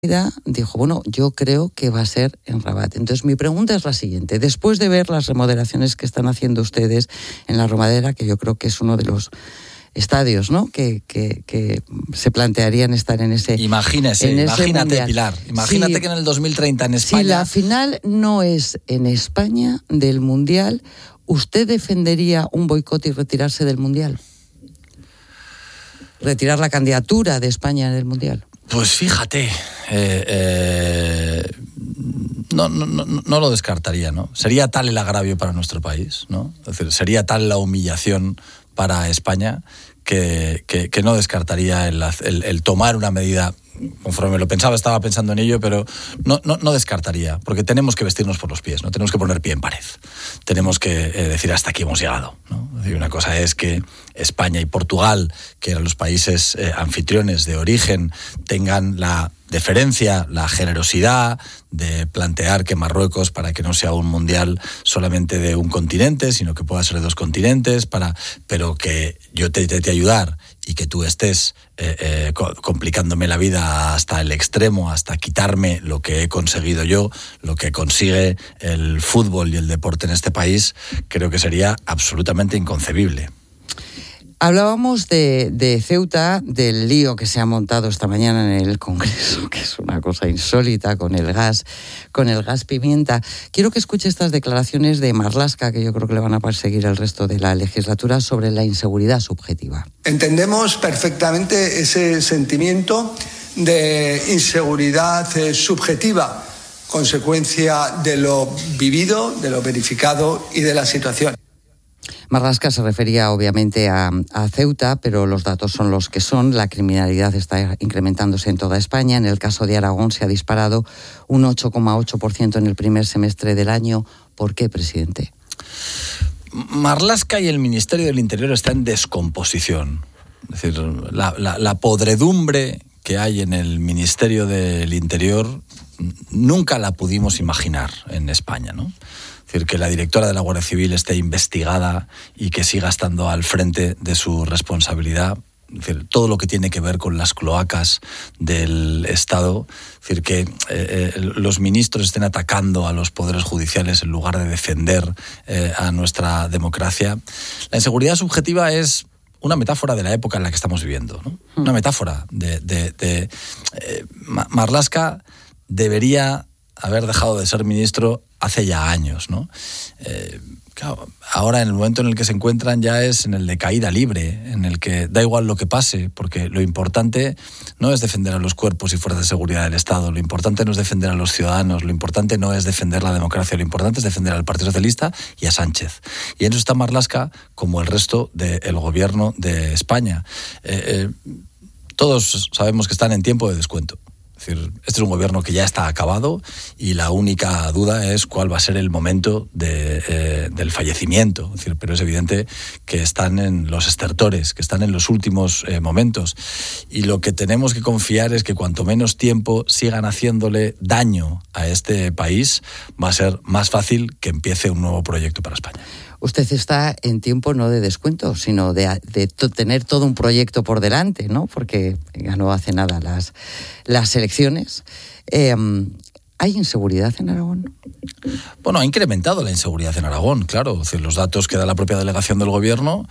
dijo, bueno, yo creo que va a ser en Rabat. Entonces mi pregunta es la siguiente: después de ver las remodelaciones que están haciendo ustedes en la Romareda, que yo creo que es uno de los estadios, ¿no?, que se plantearían estar en ese imagínate, mundial. Pilar, imagínate que en el 2030 en España... Si la final no es en España del Mundial, ¿usted defendería un boicot y retirarse del Mundial? ¿Retirar la candidatura de España en el Mundial? Pues fíjate, no lo descartaría, ¿no? Sería tal el agravio para nuestro país, ¿no? Es decir, sería tal la humillación para España que no descartaría el tomar una medida. Conforme lo pensaba, estaba pensando en ello, pero no descartaría, porque tenemos que vestirnos por los pies, ¿no? Tenemos que poner pie en pared. Tenemos que decir hasta aquí hemos llegado, ¿no? Es decir, una cosa es que España y Portugal, que eran los países anfitriones de origen, tengan la deferencia, la generosidad de plantear que Marruecos, para que no sea un mundial solamente de un continente, sino que pueda ser de dos continentes, pero que yo te ayudar y que tú estés complicándome la vida hasta el extremo, hasta quitarme lo que he conseguido yo, lo que consigue el fútbol y el deporte en este país, creo que sería absolutamente inconcebible. Hablábamos de Ceuta, del lío que se ha montado esta mañana en el Congreso, que es una cosa insólita con el gas pimienta. Quiero que escuche estas declaraciones de Marlaska, que yo creo que le van a perseguir el resto de la legislatura, sobre la inseguridad subjetiva. Entendemos perfectamente ese sentimiento de inseguridad subjetiva, consecuencia de lo vivido, de lo verificado y de la situación. Marlaska se refería obviamente a Ceuta, pero los datos son los que son. La criminalidad está incrementándose en toda España. En el caso de Aragón se ha disparado un 8,8% en el primer semestre del año. ¿Por qué, presidente? Marlaska y el Ministerio del Interior están en descomposición. Es decir, la podredumbre que hay en el Ministerio del Interior nunca la pudimos imaginar en España, ¿no? Es decir, que la directora de la Guardia Civil esté investigada y que siga estando al frente de su responsabilidad. Es decir, todo lo que tiene que ver con las cloacas del Estado. Es decir, que los ministros estén atacando a los poderes judiciales en lugar de defender a nuestra democracia. La inseguridad subjetiva es una metáfora de la época en la que estamos viviendo, ¿no? Una metáfora de Marlaska debería haber dejado de ser ministro hace ya años, ¿no? Claro, ahora en el momento en el que se encuentran ya es en el de caída libre, en el que da igual lo que pase, porque lo importante no es defender a los cuerpos y fuerzas de seguridad del Estado, lo importante no es defender a los ciudadanos, lo importante no es defender la democracia, lo importante es defender al Partido Socialista y a Sánchez. Y en eso está Marlaska como el resto del gobierno de España. Todos sabemos que están en tiempo de descuento. Es decir, este es un gobierno que ya está acabado y la única duda es cuál va a ser el momento del fallecimiento. Es decir, pero es evidente que están en los estertores, que están en los últimos momentos. Y lo que tenemos que confiar es que cuanto menos tiempo sigan haciéndole daño a este país, va a ser más fácil que empiece un nuevo proyecto para España. Usted está en tiempo no de descuento, sino de tener todo un proyecto por delante, ¿no? Porque ganó hace nada las elecciones. ¿Hay inseguridad en Aragón? Bueno, ha incrementado la inseguridad en Aragón, claro. Es decir, los datos que da la propia delegación del gobierno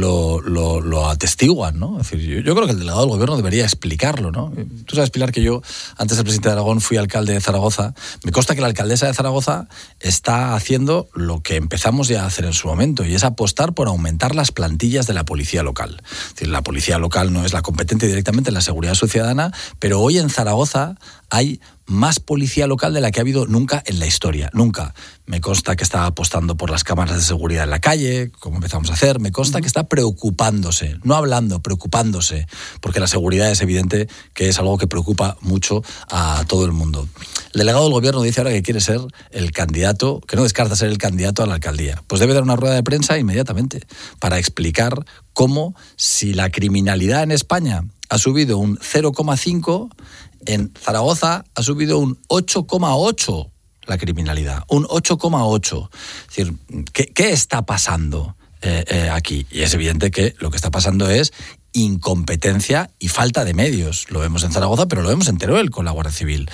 lo atestiguan, ¿no? Es decir, yo creo que el delegado del gobierno debería explicarlo, ¿no? Tú sabes, Pilar, que yo, antes de ser presidente de Aragón, fui alcalde de Zaragoza. Me consta que la alcaldesa de Zaragoza está haciendo lo que empezamos ya a hacer en su momento, y es apostar por aumentar las plantillas de la policía local. Es decir, la policía local no es la competente directamente en la seguridad ciudadana, pero hoy en Zaragoza hay más policía local de la que ha habido nunca en la historia, nunca. Me consta que está apostando por las cámaras de seguridad en la calle, como empezamos a hacer. Me consta que está preocupándose, no hablando, preocupándose, porque la seguridad es evidente que es algo que preocupa mucho a todo el mundo. El delegado del gobierno dice ahora que quiere ser el candidato, que no descarta ser el candidato a la alcaldía. Pues debe dar una rueda de prensa inmediatamente para explicar cómo, si la criminalidad en España ha subido un 0,5, en Zaragoza ha subido un 8,8 la criminalidad, un 8,8. Es decir, ¿qué está pasando aquí? Y es evidente que lo que está pasando es incompetencia y falta de medios. Lo vemos en Zaragoza, pero lo vemos en Teruel con la Guardia Civil.